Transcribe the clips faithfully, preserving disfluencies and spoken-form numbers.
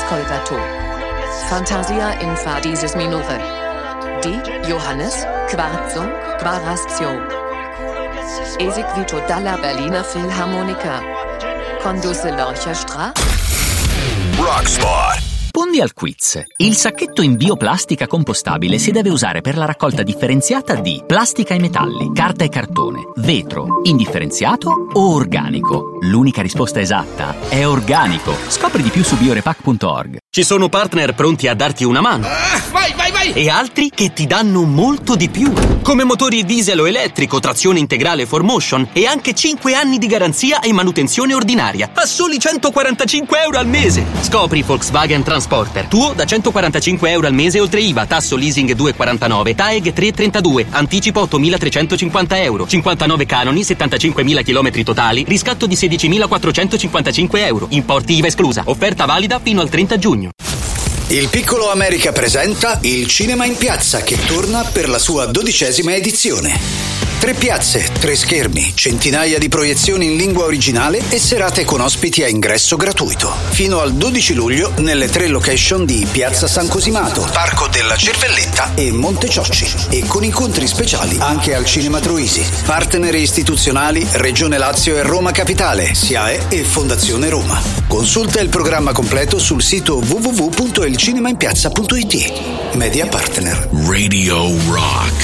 ascoltato. Fantasia in fa dieses minore. Di Johannes Quarzo Quarazio. Eseguito dalla Berliner Philharmonica. Conduce l'orchestra Rockspot. Rispondi al quiz. Il sacchetto in bioplastica compostabile si deve usare per la raccolta differenziata di plastica e metalli, carta e cartone, vetro, indifferenziato o organico. L'unica risposta esatta è organico. Scopri di più su biorepack punto org. Ci sono partner pronti a darti una mano. Ah, vai, vai, vai! E altri che ti danno molto di più. Come motori diesel o elettrico, trazione integrale four motion e anche cinque anni di garanzia e manutenzione ordinaria. A soli centoquarantacinque euro al mese. Scopri Volkswagen Transporter. Tuo da centoquarantacinque euro al mese oltre I V A, tasso leasing due virgola quarantanove, T A E G tre virgola trentadue, anticipo ottomilatrecentocinquanta euro, cinquantanove canoni, settantacinquemila chilometri totali, riscatto di sedicimilaquattrocentocinquantacinque euro, importi I V A esclusa, offerta valida fino al trenta giugno. Il Piccolo America presenta Il Cinema in Piazza, che torna per la sua dodicesima edizione. Tre piazze, tre schermi, centinaia di proiezioni in lingua originale e serate con ospiti a ingresso gratuito. Fino al dodici luglio nelle tre location di Piazza San Cosimato, Parco della Cervelletta e Monte Ciocci. E con incontri speciali anche al Cinema Troisi. Partner istituzionali Regione Lazio e Roma Capitale, S I A E e Fondazione Roma. Consulta il programma completo sul sito w w w punto il cinema in piazza punto i t. Media Partner Radio Rock.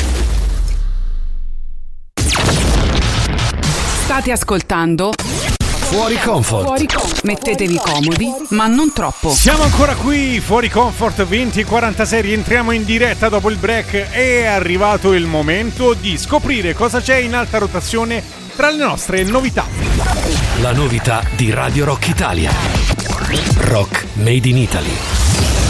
State ascoltando Fuori Comfort. Fuori Comfort. Mettetevi comodi, ma non troppo. Siamo ancora qui, Fuori Comfort venti e quarantasei, rientriamo in diretta dopo il break. È arrivato il momento di scoprire cosa c'è in alta rotazione tra le nostre novità. La novità di Radio Rock Italia. Rock Made in Italy.